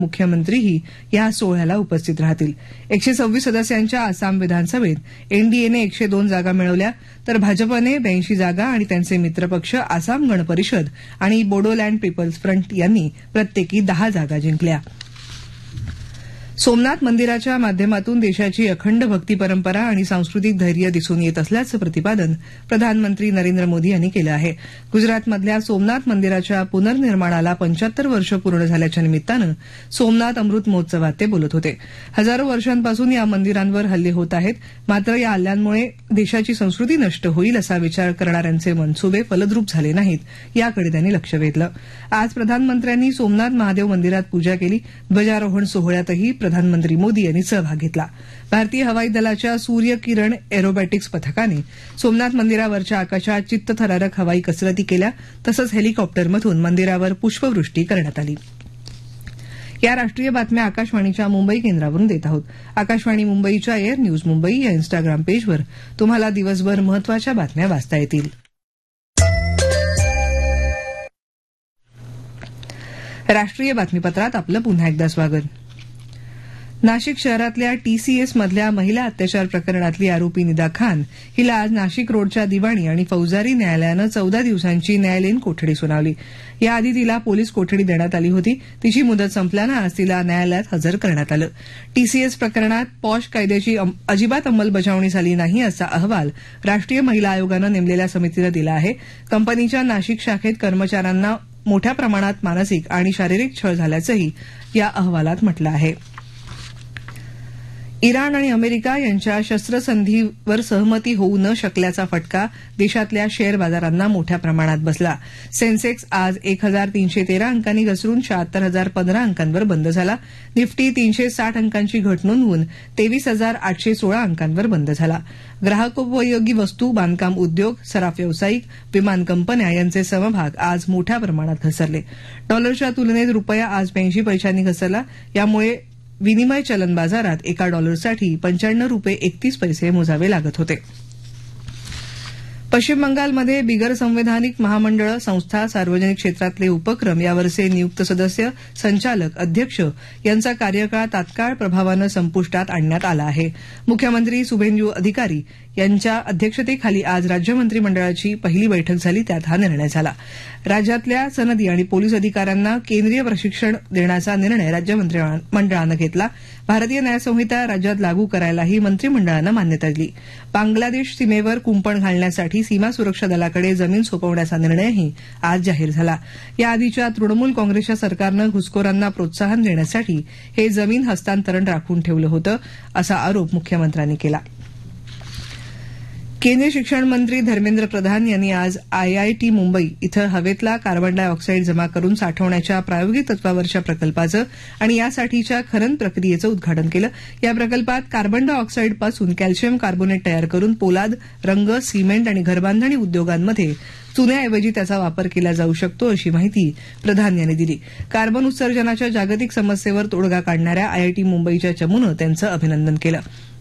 मुख्यमंत्रीही या सोहळ्याला उपस्थित राहतील. 126 सदस्यांच्या आसाम विधानसभेत एनडीएने 102 जागा मिळवल्या तर भाजपने 82 जागा आणि त्यांचे मित्रपक्ष आसाम गण परिषद आणि बोडोलँड पीपल्स फ्रंट यांनी प्रत्येकी 10 जागा जिंकल्या. सोमनाथ मंदिराच्या माध्यमातून देशाची अखंड भक्ती परंपरा आणि सांस्कृतिक धैर्य दिसून येत असल्याचं प्रतिपादन प्रधानमंत्री नरेंद्र मोदी यांनी केलं आहे. गुजरातमधल्या सोमनाथ मंदिराच्या पुनर्निर्माणाला 75 वर्ष पूर्ण झाल्याच्या निमित्तानं सोमनाथ अमृत महोत्सवात ते बोलत होते. हजारो वर्षांपासून या मंदिरांवर हल्ले होत आहेत, मात्र या हल्ल्यांमुळे देशाची संस्कृती नष्ट होईल असा विचार करणाऱ्यांचे मनसुबे फलद्रूप झाले नाहीत, याकडे त्यांनी लक्ष वेधलं. आज प्रधानमंत्र्यांनी सोमनाथ महादेव मंदिरात पूजा केली. ध्वजारोहण सोहळ्यातही प्रधानमंत्री मोदी यांनी सहभाग घेतला. भारतीय हवाई दलाच्या सूर्य किरण एरोबॅटिक्स पथकाने सोमनाथ मंदिरावरच्या आकाशात चित्तथरारक हवाई कसरती केल्या, तसंच हेलिकॉप्टरमधून मंदिरावर पुष्पवृष्टी करण्यात आली. या राष्ट्रीय बातम्या आकाशवाणीच्या मुंबई केंद्रावरून देत आहोत. आकाशवाणी मुंबईच्या एअर न्यूज मुंबई या इन्स्टाग्राम पेजवर तुम्हाला दिवसभर महत्वाच्या बातम्या वाचता येतील. राष्ट्रीय बातमीपत्रात आपलं पुन्हा एकदा स्वागत. नाशिक शहरातल्या टीसीएस मधल्या महिला अत्याचार प्रकरणातली आरोपी निदा खान हिला आज नाशिक रोडच्या दिवाणी आणि फौजदारी न्यायालयानं 14 दिवसांची न्यायालयीन कोठडी सुनावली. याआधी तिला पोलीस कोठडी देण्यात आली होती. तिची मुदत संपल्यानं आज तिला न्यायालयात हजर करण्यात आलं. टीसीएस प्रकरणात पॉश कायद्याची अजिबात अंमलबजावणी झाली नाही असा अहवाल राष्ट्रीय महिला आयोगानं नेमलेल्या समितीनं दिला आहे. कंपनीच्या नाशिक शाखेत कर्मचाऱ्यांना मोठ्या प्रमाणात मानसिक आणि शारीरिक छळ झाल्याचंही या अहवालात म्हटलं आहे. इराण आणि अमेरिका यांच्या शस्त्रसंधीवर सहमती होऊ न शकल्याचा फटका देशातल्या शेअर बाजारांना मोठ्या प्रमाणात बसला. सेन्सेक्स आज 1313 अंकांनी घसरून 76,015 अंकांवर बंद झाला. निफ्टी 360 अंकांची घट नोंदवून 23,816 अंकांवर बंद झाला. ग्राहकोपयोगी वस्तू, बांधकाम उद्योग, सराफ व्यावसायिक, विमान कंपन्या यांचे समभाग आज मोठ्या प्रमाणात घसरले. डॉलरच्या तुलनेत रुपया आज 82 पैशांनी घसरला. यामुळे विनिमय चलन बाजारात एका डॉलरसाठी 95 रुपये 31 पैसे मोजावे लागत होते. पश्चिम बंगालमध्ये बिगर संवैधानिक महामंडळं, संस्था, सार्वजनिक क्षेत्रातले उपक्रम यावरचे नियुक्त सदस्य, संचालक, अध्यक्ष यांचा कार्यकाळ तात्काळ प्रभावानं संपुष्टात आणण्यात आला आहे. मुख्यमंत्री शुभेंदू अधिकारी यांच्या अध्यक्षतेखाली आज राज्य मंत्रिमंडळाची पहिली बैठक झाली, त्यात हा निर्णय झाला. राज्यातल्या सनदी आणि पोलीस अधिकाऱ्यांना केंद्रीय प्रशिक्षण देण्याचा निर्णय राज्य मंत्रिमंडळानं घेतला. भारतीय न्यायसंहिता राज्यात लागू करायलाही मंत्रिमंडळानं मान्यता दिली. बांगलादेश सीमेवर कुंपण घालण्यासाठी सीमा सुरक्षा दलाकडे जमीन सोपवण्याचा निर्णयही आज जाहीर झाला. याआधीच्या तृणमूल काँग्रेसच्या सरकारनं घुसखोरांना प्रोत्साहन देण्यासाठी हे जमीन हस्तांतरण राखून ठेवलं होतं, असा आरोप मुख्यमंत्र्यांनी केला. केंद्रीय शिक्षण मंत्री धर्मेंद्र प्रधान यांनी आज आयआयटी मुंबई इथं हवेतला कार्बन डाय ऑक्साईड जमा करून साठवण्याच्या प्रायोगिक तत्वावरच्या प्रकल्पाचं आणि यासाठीच्या खनन प्रक्रियेचं उद्घाटन केलं. या प्रकल्पात कार्बन डाय ऑक्साईडपासून कॅल्शियम कार्बोनेट तयार करून पोलाद, रंग, सिमेंट आणि घरबांधणी उद्योगांमध्ये चुन्याऐवजी त्याचा वापर केला जाऊ शकतो, अशी माहिती प्रधान यांनी दिली. कार्बन उत्सर्जनाच्या जागतिक समस्येवर तोडगा काढणाऱ्या आयआयटी मुंबईच्या चमूनं त्यांचं अभिनंदन केलं.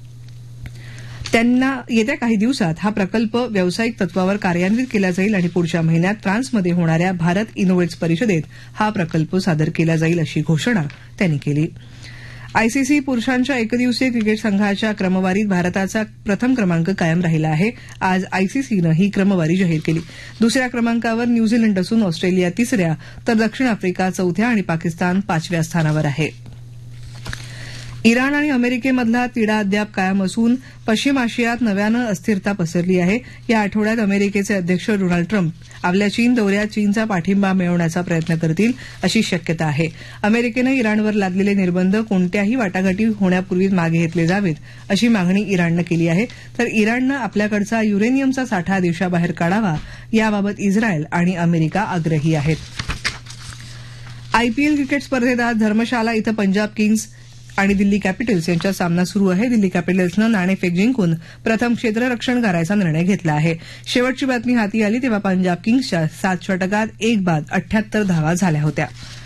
त्यांना येत्या काही दिवसात हा प्रकल्प व्यावसायिक तत्वावर कार्यान्वित केला जाईल आणि पुढच्या महिन्यात फ्रान्समध्ये होणाऱ्या भारत इनोव्हेट्स परिषदेत हा प्रकल्प सादर केला जाईल, अशी घोषणा त्यांनी केली. आयसीसी पुरुषांच्या एकदिवसीय क्रिकेट संघाच्या क्रमवारीत भारताचा प्रथम क्रमांक कायम राहिला आहे. आज आयसीसीनं ही क्रमवारी जाहीर केली. दुसऱ्या क्रमांकावर न्यूझीलंड असून ऑस्ट्रेलिया तिसऱ्या, तर दक्षिण आफ्रिका चौथ्या आणि पाकिस्तान 5व्या स्थानावर आहे. इराण आणि अमेरिकेमधला तिढा अद्याप कायम असून पश्चिम आशियात नव्यानं अस्थिरता पसरली आहे. या आठवड्यात अमेरिकेचे अध्यक्ष डोनाल्ड ट्रम्प आपल्या चीन दौऱ्यात चीनचा पाठिंबा मिळवण्याचा प्रयत्न करतील, अशी शक्यता आहे. अमेरिकेनं इराणवर लादलेले निर्बंध कोणत्याही वाटाघाटी होण्यापूर्वीच मागे घेतले जावेत, अशी मागणी इराणनं केली आहे. तर इराणनं आपल्याकडचा युरेनियमचा साठा देशाबाहेर काढावा, याबाबत इस्रायल आणि अमेरिका आग्रही आहेत. आयपीएल क्रिकेट स्पर्धेत आज धर्मशाला इथं पंजाब किंग्स आणि दिल्ली कॅपिटल्स यांच्यात सामना सुरू आहे. दिल्ली कॅपिटल्सनं नाणेफेक जिंकून प्रथम क्षेत्ररक्षण करायचा निर्णय घेतला आहे. शेवटची बातमी हाती आली तेव्हा पंजाब किंग्सच्या 7 षटकात 1 बाद 78 धावा झाल्या होत्या.